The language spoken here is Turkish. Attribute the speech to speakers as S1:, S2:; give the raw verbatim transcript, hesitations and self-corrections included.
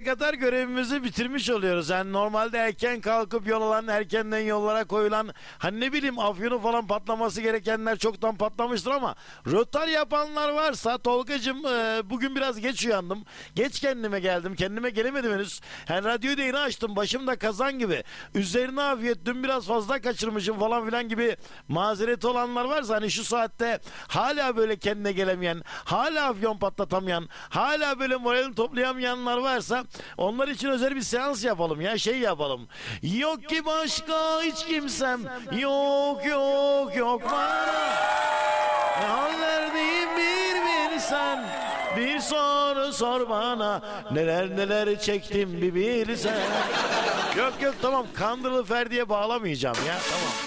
S1: kadar görevimizi bitirmiş oluyoruz. Yani normalde erken kalkıp yol alan, erkenden yollara koyulan, hani ne bileyim Afyon'u falan patlaması gerekenler çoktan patlamıştır ama rötar yapanlar varsa Tolgacığım, e, bugün biraz geç uyandım. Geç kendime geldim. Kendime gelemedim henüz. Yani radyoyu da yeni açtım. Başımda kazan gibi. Üzerine afiyet. Dün biraz fazla kaçırmışım falan filan gibi mazereti olanlar varsa, hani şu saatte hala böyle kendine gelemeyen, hala Afyon patlatamayan, hala böyle moralini toplayamayanlar varsa onlar için özel bir seans yapalım ya, şey yapalım. Yok ki başka hiç kimsem, yok yok yok bana. Ne hallerdeyim bir bilsen, bir soru sor bana, neler neler çektim bir bilsen. Yok yok tamam, Kandırlı Ferdi'ye bağlamayacağım ya, tamam.